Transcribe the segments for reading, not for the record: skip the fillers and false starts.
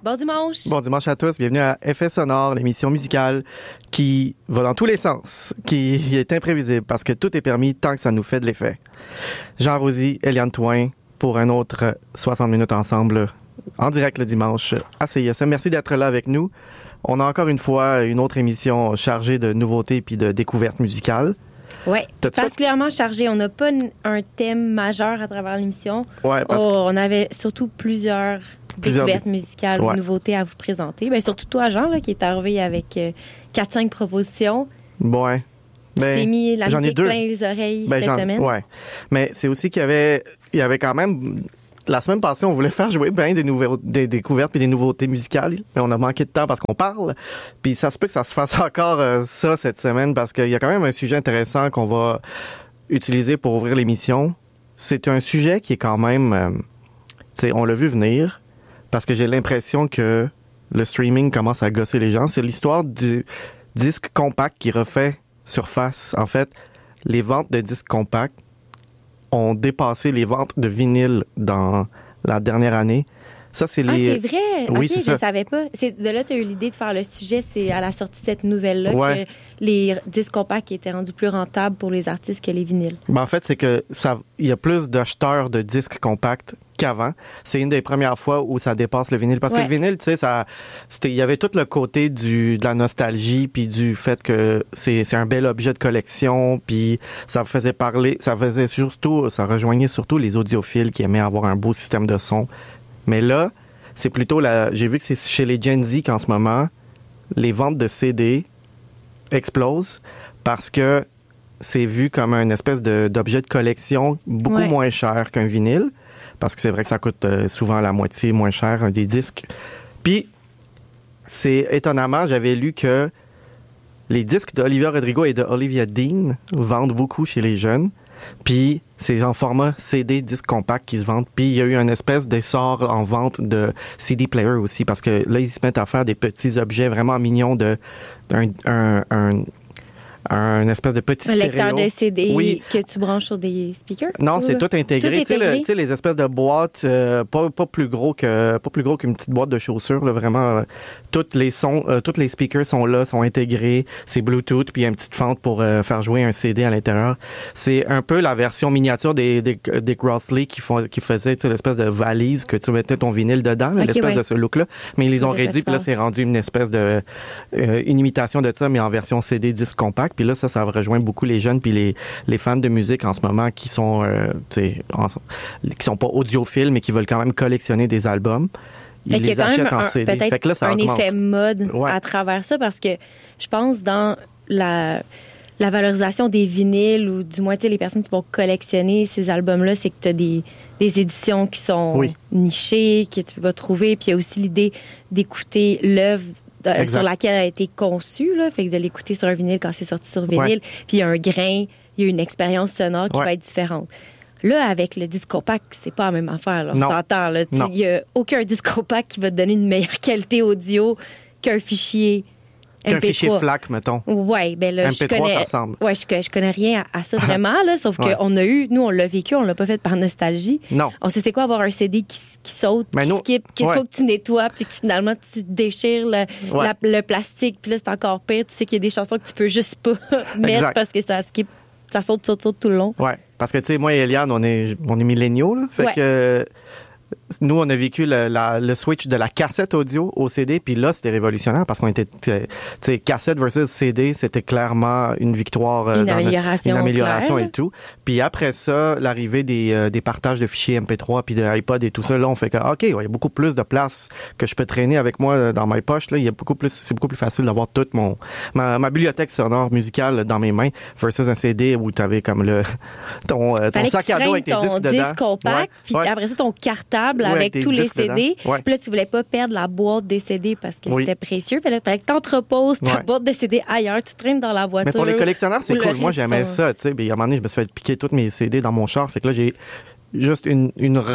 Bon dimanche! Bon dimanche à tous. Bienvenue à Effets sonores, l'émission musicale qui va dans tous les sens, qui est imprévisible parce que tout est permis tant que ça nous fait de l'effet. Jean Rosy, Eliane Touin pour un autre 60 minutes ensemble en direct le dimanche à CISM. Merci d'être là avec nous. On a encore une fois une autre émission chargée de nouveautés puis de découvertes musicales. Oui, particulièrement chargée. On n'a pas un thème majeur à travers l'émission. Ouais, on avait surtout plusieurs découvertes musicales ou nouveautés à vous présenter. Ben, surtout toi, Jean, là, qui est arrivé avec 4-5 propositions. Ouais. Tu t'es mis la musique plein les oreilles cette semaine. Oui, mais c'est aussi qu'il y avait quand même... La semaine passée, on voulait faire jouer bien des découvertes et des nouveautés musicales, mais on a manqué de temps parce qu'on parle. Puis ça se peut que ça se fasse encore ça cette semaine parce qu'il y a quand même un sujet intéressant qu'on va utiliser pour ouvrir l'émission. C'est un sujet qui est quand même... on l'a vu venir parce que j'ai l'impression que le streaming commence à gosser les gens. C'est l'histoire du disque compact qui refait surface. En fait, les ventes de disques compacts ont dépassé les ventes de vinyle dans la dernière année. Ça, c'est les... Ah, c'est vrai? Oui, OK, je ne savais pas. De là, tu as eu l'idée de faire le sujet. C'est à la sortie de cette nouvelle-là que les disques compacts étaient rendus plus rentables pour les artistes que les vinyles. Ben, en fait, c'est que il y a plus d'acheteurs de disques compacts qu'avant. C'est une des premières fois où ça dépasse le vinyle. Parce que le vinyle, tu sais, il y avait tout le côté de la nostalgie puis du fait que c'est un bel objet de collection puis ça rejoignait surtout les audiophiles qui aimaient avoir un beau système de son. Mais là, c'est plutôt j'ai vu que c'est chez les Gen Z qu'en ce moment, les ventes de CD explosent parce que c'est vu comme une espèce d'objet de collection beaucoup moins cher qu'un vinyle. Parce que c'est vrai que ça coûte souvent la moitié moins cher des disques. Puis, c'est étonnamment, j'avais lu que les disques d'Olivia Rodrigo et de Olivia Dean vendent beaucoup chez les jeunes. Puis, c'est en format CD, disque compact qui se vendent. Puis, il y a eu une espèce d'essor en vente de CD player aussi. Parce que là, ils se mettent à faire des petits objets vraiment mignons un espèce de petit stéréo. Un lecteur de CD que tu branches sur des speakers? Non, c'est tout intégré. Tu sais, les espèces de boîtes, pas plus gros qu'une petite boîte de chaussures, là, vraiment. Tous les speakers sont là, sont intégrés. C'est Bluetooth, puis il y a une petite fente pour faire jouer un CD à l'intérieur. C'est un peu la version miniature des Crossley qui faisaient l'espèce de valise que tu mettais ton vinyle dedans, l'espèce de ce look-là. Mais ils les ont réduits, puis là, c'est rendu une espèce de une imitation de ça, mais en version CD disque compact. Puis là, ça rejoint beaucoup les jeunes puis les fans de musique en ce moment qui sont qui sont pas audiophiles, mais qui veulent quand même collectionner des albums. Ils les achètent en CD. Peut-être fait que là, ça un augmente. effet mode à travers ça, parce que je pense dans la valorisation des vinyles, ou du moins les personnes qui vont collectionner ces albums-là, c'est que tu as des éditions qui sont nichées, que tu peux pas trouver. Puis il y a aussi l'idée d'écouter l'œuvre sur laquelle elle a été conçue, là, fait que de l'écouter sur un vinyle quand c'est sorti sur vinyle, puis il y a un grain, il y a une expérience sonore qui va être différente. Là, avec le disque compact, c'est pas la même affaire, là, on s'entend, là. Il y a aucun disque compact qui va te donner une meilleure qualité audio qu'un fichier MP3. Qu'un fichier FLAC, mettons. Oui, ben là, MP3, ça ressemble. Ouais, je connais rien à ça vraiment, là, sauf qu'on a eu, nous, on l'a vécu, on l'a pas fait par nostalgie. Non. On sait c'est quoi avoir un CD qui saute, qui skip, qu'il faut que tu nettoies, puis que finalement, tu déchires le plastique, puis là, c'est encore pire. Tu sais qu'il y a des chansons que tu peux juste pas mettre parce que ça skip, ça saute tout le long. Ouais, parce que, tu sais, moi et Eliane, on est milléniaux, là. Fait que... Nous, on a vécu le switch de la cassette audio au CD, puis là, c'était révolutionnaire parce qu'on était, tu sais, cassette versus CD, c'était clairement une victoire, une amélioration et tout. Puis après ça, l'arrivée des partages de fichiers MP3 puis de iPod et tout ça, là, on fait que, OK, il y a beaucoup plus de place que je peux traîner avec moi dans mes poches, là. C'est beaucoup plus facile d'avoir toute ma bibliothèque sonore musicale dans mes mains versus un CD où t'avais comme ton sac à dos avec tes disques dedans. Ton disque compact, puis après ça, ton cartable avec tous les CD. Puis là, tu voulais pas perdre la boîte des CD parce que c'était précieux. Puis là, il fallait que t'entreposes ta boîte de CD ailleurs. Tu traînes dans la voiture. Mais pour les collectionneurs, c'est cool. Moi, j'aimais ça. Tu sais, à un moment donné, je me suis fait piquer tous mes CD dans mon char. Fait que là, juste une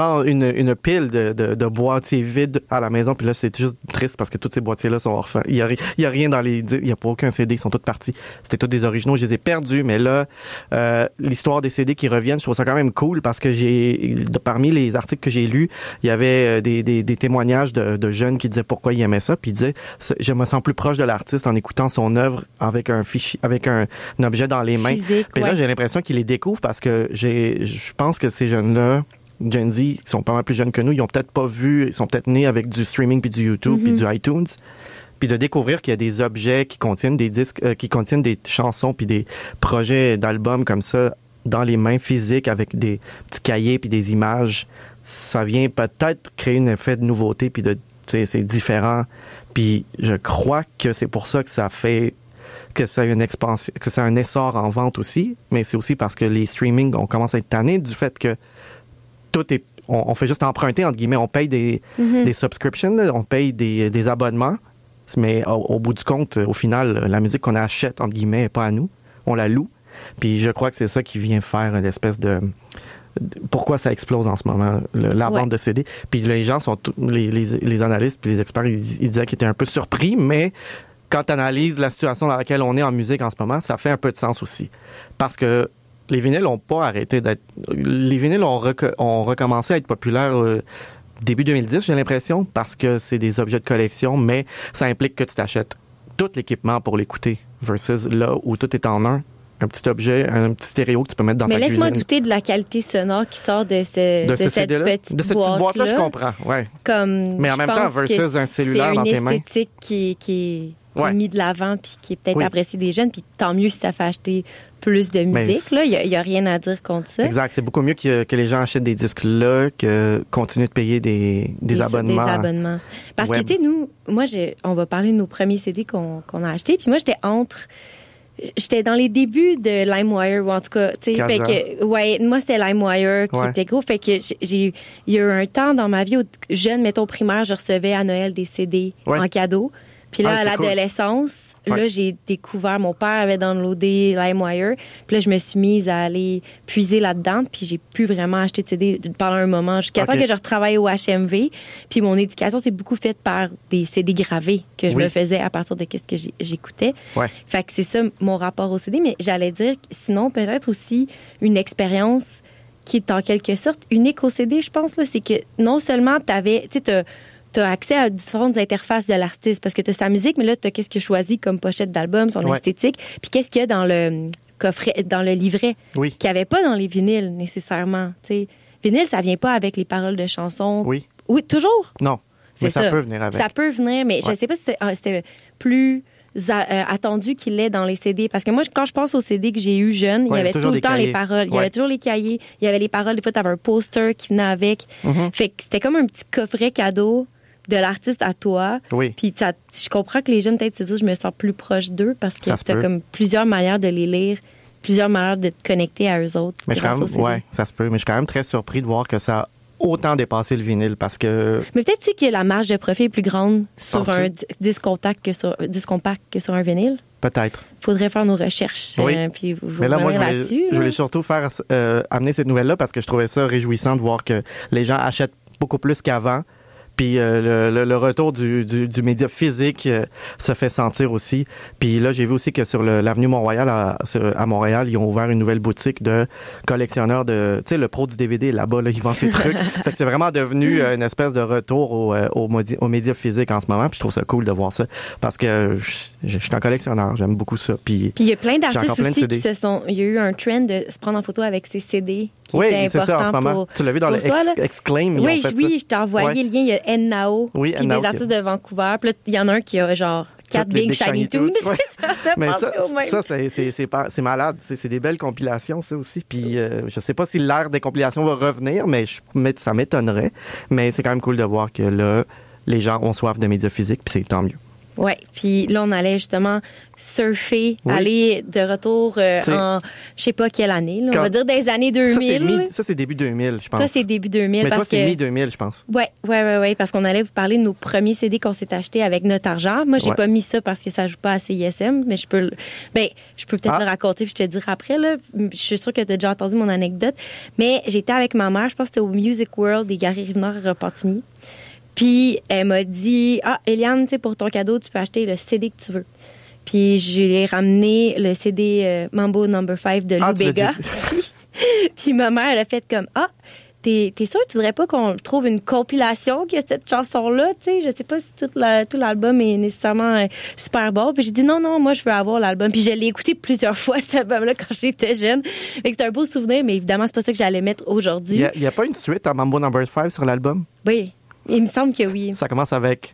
pile de boîtiers vides à la maison. Puis là, c'est juste triste parce que tous ces boîtiers-là sont orphelins. Il y a rien il y a pas aucun CD, ils sont tous partis. C'était tous des originaux, je les ai perdus. Mais là, l'histoire des CD qui reviennent, je trouve ça quand même cool parce que parmi les articles que j'ai lus, il y avait des témoignages de jeunes qui disaient pourquoi ils aimaient ça. Puis ils disaient, je me sens plus proche de l'artiste en écoutant son œuvre avec un fichier, avec un objet dans les mains. Physique, puis là, j'ai l'impression qu'ils les découvrent parce que je pense que ces jeunes-là, Gen Z, qui sont pas mal plus jeunes que nous, ils ont peut-être pas vu, ils sont peut-être nés avec du streaming puis du YouTube puis du iTunes. Puis de découvrir qu'il y a des objets qui contiennent des disques, qui contiennent des chansons puis des projets d'albums comme ça dans les mains physiques avec des petits cahiers puis des images, ça vient peut-être créer un effet de nouveauté puis c'est différent. Puis je crois que c'est pour ça que ça fait que ça a une expansion, que ça a un essor en vente aussi, mais c'est aussi parce que les streamings, on commence à être tannés du fait que tout est, on fait juste emprunter, entre guillemets, on paye des subscriptions, là, on paye des abonnements, mais au bout du compte, au final, la musique qu'on achète, entre guillemets, n'est pas à nous, on la loue. Puis je crois que c'est ça qui vient faire l'espèce de pourquoi ça explose en ce moment, la vente de CD. Puis les gens sont, les analystes puis les experts, ils disaient qu'ils étaient un peu surpris, mais quand tu analyses la situation dans laquelle on est en musique en ce moment, ça fait un peu de sens aussi. Parce que les vinyles n'ont pas arrêté d'être... Les vinyles ont recommencé à être populaires début 2010, j'ai l'impression, parce que c'est des objets de collection, mais ça implique que tu t'achètes tout l'équipement pour l'écouter, versus là où tout est en un petit objet, un petit stéréo que tu peux mettre dans ta cuisine. Mais laisse-moi douter de la qualité sonore qui sort de cette petite boîte-là, je comprends, ouais. Mais en même temps, versus un cellulaire dans tes mains. C'est une esthétique qui est mise de l'avant puis qui est peut-être appréciée des jeunes, puis tant mieux si ça fait acheter plus de musique. Là, il y a rien à dire contre ça. Exact, c'est beaucoup mieux que les gens achètent des disques là que continuer de payer des abonnements. Des abonnements. Parce que tu sais, nous, on va parler de nos premiers CD qu'on a achetés, puis moi j'étais dans les débuts de LimeWire, ou en tout cas, tu sais, fait que, moi, c'était LimeWire qui était gros. Fait que il y a eu un temps dans ma vie où, jeune, mettons, primaire, je recevais à Noël des CD en cadeau. Puis là, à l'adolescence, là, j'ai découvert, mon père avait downloadé LimeWire. Puis là, je me suis mise à aller puiser là-dedans. Puis j'ai pu vraiment acheter de CD pendant un moment, jusqu'à temps que je retravaille au HMV. Puis mon éducation, c'est beaucoup faite par des CD gravés que je me faisais à partir de ce que j'écoutais. Fait que c'est ça, mon rapport au CD. Mais j'allais dire, sinon, peut-être aussi une expérience qui est en quelque sorte unique au CD, je pense, là, c'est que non seulement tu as accès à différentes interfaces de l'artiste parce que tu as sa musique, mais là, tu as qu'est-ce qu'il a choisi comme pochette d'album, son esthétique, puis qu'est-ce qu'il y a dans le coffret, dans le livret, qu'il n'y avait pas dans les vinyles nécessairement. T'sais. Vinyle, ça vient pas avec les paroles de chansons. Oui, toujours? Non, mais ça peut venir avec. Ça peut venir, mais je sais pas si c'était plus attendu qu'il l'est dans les CD. Parce que moi, quand je pense aux CD que j'ai eu jeune, il y avait tout le temps les paroles. Il y avait toujours les cahiers. Il y avait les paroles. Des fois, tu avais un poster qui venait avec. Fait que c'était comme un petit coffret cadeau de l'artiste à toi. Puis je comprends que les jeunes peut-être se disent je me sens plus proche d'eux parce que tu as comme plusieurs manières de les lire, plusieurs manières de te connecter à eux autres. Mais ça se peut. Mais je suis quand même très surpris de voir que ça a autant dépassé le vinyle parce que... Mais peut-être aussi que la marge de profit est plus grande sur un disque compact que sur un vinyle. Peut-être. Il faudrait faire nos recherches puis vous mais là, moi, là-dessus. Je voulais surtout amener cette nouvelle-là parce que je trouvais ça réjouissant de voir que les gens achètent beaucoup plus qu'avant. Puis le retour du média physique se fait sentir aussi. Puis là, j'ai vu aussi que sur l'avenue Mont-Royal à Montréal, ils ont ouvert une nouvelle boutique de collectionneurs de... Tu sais, le pro du DVD, là-bas, là, ils vendent ces trucs. Fait que c'est vraiment devenu une espèce de retour au média physique en ce moment. Puis je trouve ça cool de voir ça. Parce que je suis un collectionneur, j'aime beaucoup ça. Puis il y a plein d'artistes aussi qui il y a eu un trend de se prendre en photo avec ses CD. Oui, c'est ça en ce moment. Tu l'as vu dans le Exclaim? Oui, je t'ai envoyé le lien. Il y a N-Now, puis des artistes de Vancouver. Puis là, il y en a un qui a genre 4 Big Shiny Tunes. Mais ça c'est malade. C'est des belles compilations, ça aussi. Puis je sais pas si l'ère des compilations va revenir, mais ça m'étonnerait. Mais c'est quand même cool de voir que là, les gens ont soif de médias physiques, puis c'est tant mieux. Ouais, puis là on allait justement surfer, aller de retour en je sais pas quelle année, là, on va dire des années 2000. Ça c'est début 2000, je pense. Ça c'est début 2000 mais parce toi c'est que mi-2000, je pense. Ouais, parce qu'on allait vous parler de nos premiers CD qu'on s'est achetés avec notre argent. Moi, j'ai pas mis ça parce que ça joue pas à CISM, mais je peux peut-être le raconter puis je te dirai après là. Je suis sûre que tu as déjà entendu mon anecdote, mais j'étais avec ma mère, je pense que c'était au Music World des Galeries Rive-Nord à Repentigny. Puis elle m'a dit Eliane, tu sais, pour ton cadeau, tu peux acheter le CD que tu veux. Puis je lui ai ramené le CD Mambo No. 5 de Lou Bega. Puis ma mère elle a fait comme T'es sûr que tu voudrais pas qu'on trouve une compilation qui a cette chanson-là, tu sais? Je sais pas si tout l'album est nécessairement super bon. Puis j'ai dit non, moi je veux avoir l'album. Puis je l'ai écouté plusieurs fois, cet album-là, quand j'étais jeune. Fait que c'est un beau souvenir, mais évidemment, c'est pas ça que j'allais mettre aujourd'hui. Il y a pas une suite à Mambo No. 5 sur l'album? Oui, il me semble que oui. Ça commence avec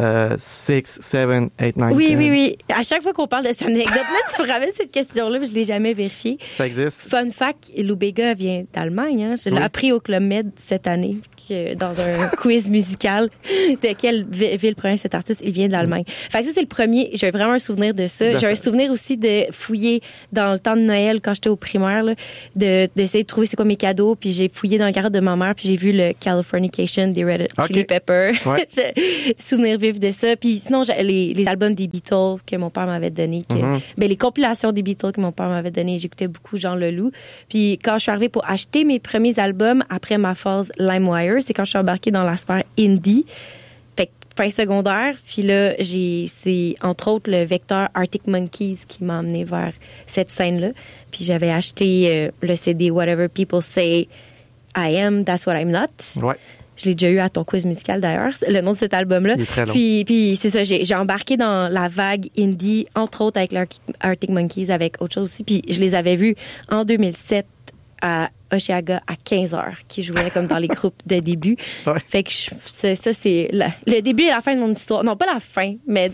6, 7, 8, 9, Oui, 10. Oui. À chaque fois qu'on parle de cette anecdote-là, tu me ramènes cette question-là, mais je l'ai jamais vérifiée. Ça existe. Fun fact, Lou Bega vient d'Allemagne. Hein? Je l'ai appris au Club Med cette année, dans un quiz musical. De quelle ville provient cet artiste? Il vient d'Allemagne. Fait que ça, c'est le premier. J'ai vraiment un souvenir de ça. J'ai un souvenir aussi de fouiller dans le temps de Noël, quand j'étais au primaire, là, d'essayer de trouver c'est quoi mes cadeaux. Puis j'ai fouillé dans le garde de ma mère, puis j'ai vu le Californication des Red Hot Chili Peppers. Ouais. Souvenir vif de ça. Puis sinon, les albums des Beatles que mon père m'avait donné, les compilations des Beatles que mon père m'avait donné, j'écoutais beaucoup Jean Leloup. Puis quand je suis arrivée pour acheter mes premiers albums après ma phase LimeWire, c'est quand je suis embarquée dans la sphère indie. Fait que fin secondaire, puis là, c'est entre autres le vecteur Arctic Monkeys qui m'a amené vers cette scène-là. Puis j'avais acheté le CD Whatever People Say I Am, That's What I'm Not. Ouais. Je l'ai déjà eu à ton quiz musical, d'ailleurs, le nom de cet album-là. Il est très long. Puis c'est ça, j'ai embarqué dans la vague indie, entre autres avec l'Arctic Monkeys, avec autre chose aussi. Puis je les avais vus en 2007 à Oshiaga à 15h, qui jouaient comme dans les groupes de début. Ouais. Fait que ça c'est le début et la fin de mon histoire. Non, pas la fin, mais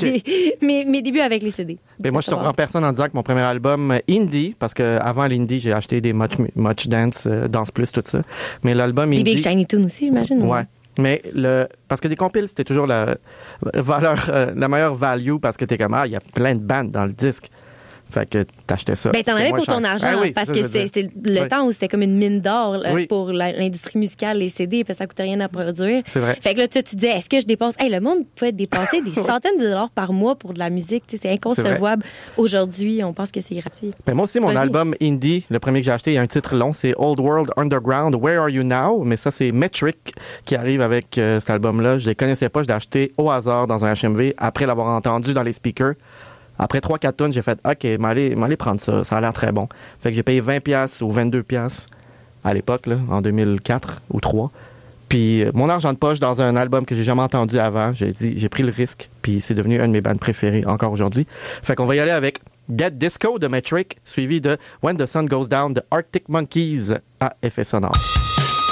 mes débuts avec les CD. Mais moi, je surprends personne en disant que mon premier album indie, parce que avant l'indie, j'ai acheté des Much Dance, Dance Plus, tout ça. Mais l'album indie... Des Big Shiny Tunes aussi, j'imagine. Ouais. Mais parce que des compiles, c'était toujours la meilleure value, parce que t'es comme, il y a plein de bandes dans le disque. Fait que t'achetais ça. Ben, t'en avais pour ton argent, parce que c'était le temps où c'était comme une mine d'or pour l'industrie musicale, les CD, parce que ça coûtait rien à produire. C'est vrai. Fait que là, tu te disais, est-ce que je dépense... le monde pouvait dépenser des centaines de dollars par mois pour de la musique. C'est inconcevable. Aujourd'hui, on pense que c'est gratuit. Ben, moi aussi, mon album indie, le premier que j'ai acheté, il y a un titre long, c'est Old World Underground, Where Are You Now? Mais ça, c'est Metric qui arrive avec cet album-là. Je les connaissais pas, je l'ai acheté au hasard dans un HMV après l'avoir entendu dans les speakers. Après 3-4 tonnes, j'ai fait « OK, m'aller prendre ça. Ça a l'air très bon. » Fait que j'ai payé 20$ ou 22$ à l'époque, là, en 2004 ou 2003. Puis mon argent de poche dans un album que j'ai jamais entendu avant, j'ai pris le risque. Puis c'est devenu un de mes bands préférés encore aujourd'hui. Fait qu'on va y aller avec Get Disco de Metric, suivi de When the Sun Goes Down de Arctic Monkeys à effet sonore.